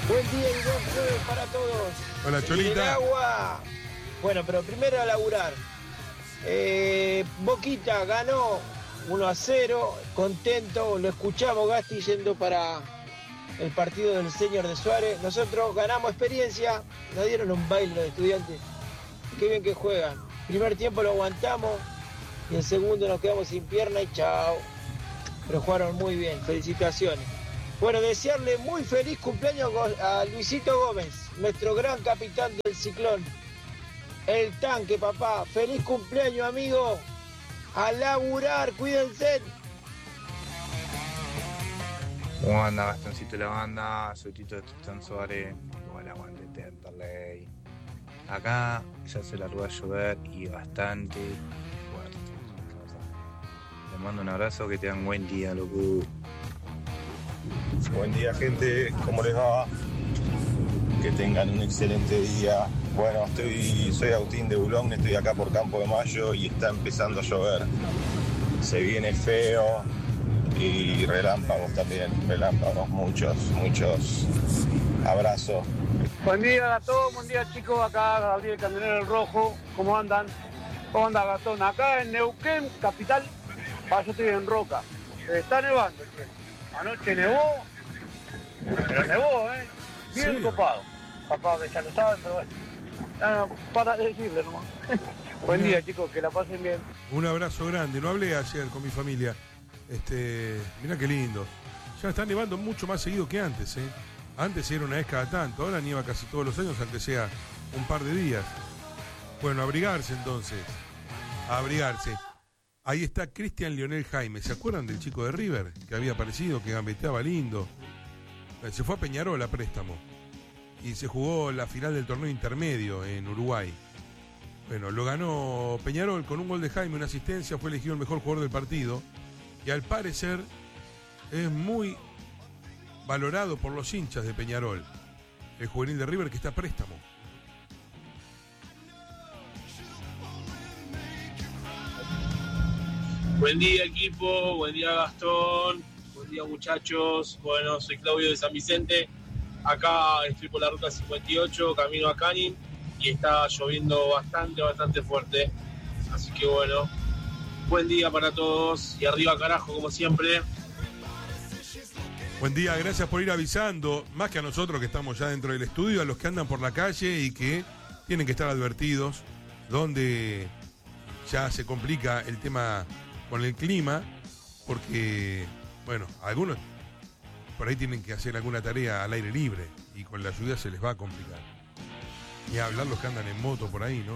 Buen día y buen jueves para todos. Hola, Cholita. El agua. Bueno, pero primero a laburar. Boquita ganó 1-0, contento, lo escuchamos Gasti yendo para el partido del señor de Suárez. Nosotros ganamos experiencia, nos dieron un baile los estudiantes. Qué bien que juegan. Primer tiempo lo aguantamos y en segundo nos quedamos sin pierna y chao. Pero jugaron muy bien, felicitaciones. Bueno, desearle muy feliz cumpleaños a Luisito Gómez, nuestro gran capitán del Ciclón. El tanque, papá. Feliz cumpleaños, amigo. A laburar, cuídense. ¿Cómo anda Gastoncito de la banda? Soy Tito de Tristán Suárez. Igual aguante Temperley. Acá ya se largó a llover y bastante fuerte. Les mando un abrazo, que tengan buen día, loco. Buen día, gente, ¿cómo les va? Que tengan un excelente día. Bueno, soy Agustín de Bulón, estoy acá por Campo de Mayo y está empezando a llover. Se viene feo y relámpagos también, relámpagos, muchos abrazos. Buen día, Gastón, buen día, chicos, acá Gabriel Camionero del Rojo, ¿cómo andan? ¿Cómo anda, Gastón? Acá en Neuquén, capital, yo estoy en Roca, está nevando, anoche nevó, pero nevó, bien Sí. copado, capaz que ya lo saben, pero bueno, para decirle nomás. Buen día, chicos, que la pasen bien. Un abrazo grande. No hablé ayer con mi familia. Mirá qué lindo. Ya está nevando mucho más seguido que antes, ¿eh? Antes era una vez cada tanto, ahora nieva casi todos los años, aunque sea un par de días. Bueno, abrigarse entonces. A abrigarse. Ahí está Cristian Lionel Jaime. ¿Se acuerdan del chico de River que había aparecido, que gambeteaba lindo? Se fue a Peñarol a préstamo y se jugó la final del torneo intermedio en Uruguay. Bueno, lo ganó Peñarol con un gol de Jaime, una asistencia, fue elegido el mejor jugador del partido y al parecer es muy valorado por los hinchas de Peñarol, el juvenil de River que está a préstamo. Buen día, equipo, buen día, Gastón, buen día, muchachos. Bueno, soy Claudio de San Vicente, acá estoy por la ruta 58, camino a Canin, y está lloviendo bastante fuerte, así que bueno, buen día para todos, y arriba carajo como siempre. Buen día, gracias por ir avisando, más que a nosotros que estamos ya dentro del estudio, a los que andan por la calle y que tienen que estar advertidos, donde ya se complica el tema con el clima, porque, bueno, algunos por ahí tienen que hacer alguna tarea al aire libre y con la lluvia se les va a complicar. Ni hablar los que andan en moto por ahí, ¿no?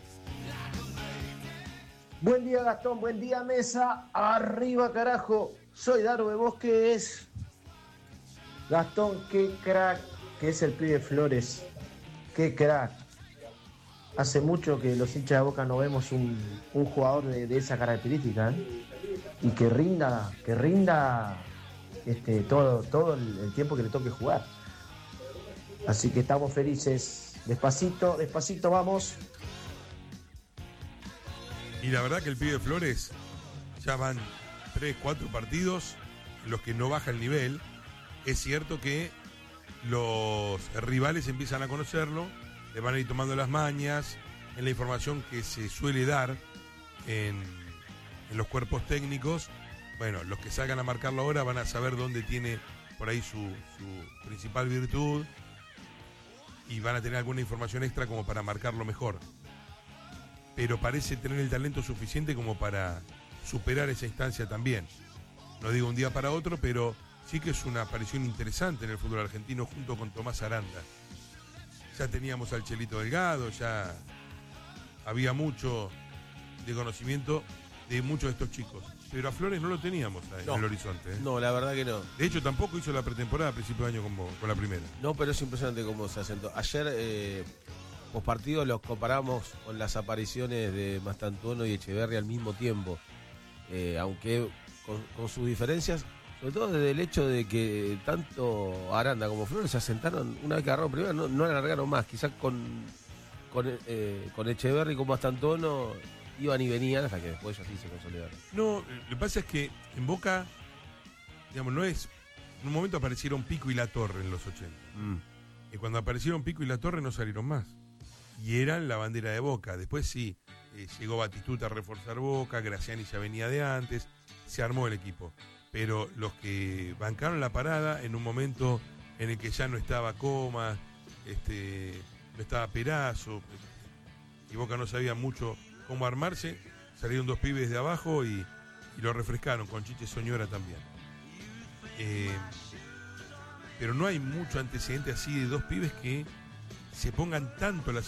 Buen día, Gastón, buen día, mesa. Arriba, carajo. Soy Darbe Bosques. Gastón, qué crack que es el pibe Flores. Qué crack. Hace mucho que los hinchas de Boca no vemos un jugador de esa característica, ¿eh? Y que rinda todo el tiempo que le toque jugar. Así que estamos felices. Despacito, vamos. Y la verdad que el pibe Flores ya van 3-4 partidos en los que no baja el nivel. Es cierto que los rivales empiezan a conocerlo, le van a ir tomando las mañas en la información que se suele dar en los cuerpos técnicos. Bueno, los que salgan a marcarlo ahora van a saber dónde tiene por ahí su principal virtud y van a tener alguna información extra como para marcarlo mejor. Pero parece tener el talento suficiente como para superar esa instancia también. No digo un día para otro, pero sí que es una aparición interesante en el fútbol argentino junto con Tomás Aranda. Ya teníamos al Chelito Delgado, ya había mucho de conocimiento de muchos de estos chicos. Pero a Flores no lo teníamos en el horizonte, ¿eh? No, la verdad que no. De hecho, tampoco hizo la pretemporada a principio de año con la primera. No, pero es impresionante cómo se asentó. Ayer, pospartido, los comparamos con las apariciones de Mastantuono y Echeverri al mismo tiempo. Aunque con sus diferencias, sobre todo desde el hecho de que tanto Aranda como Flores se asentaron una vez que agarraron primera, no alargaron más. Quizás con Echeverri como Mastantuono iban y venían hasta que después ya sí se consolidaron. No, lo que pasa es que en Boca, digamos, no es... En un momento aparecieron Pico y La Torre en los 80. cuando aparecieron Pico y La Torre no salieron más. Y eran la bandera de Boca. Después sí, llegó Batistuta a reforzar Boca, Graciani ya venía de antes, se armó el equipo. Pero los que bancaron la parada en un momento en el que ya no estaba Comas, no estaba Perazo, y Boca no sabía mucho cómo armarse, salieron 2 pibes de abajo y lo refrescaron, con Chiche Soñora también. Pero no hay mucho antecedente así de 2 pibes que se pongan tanto la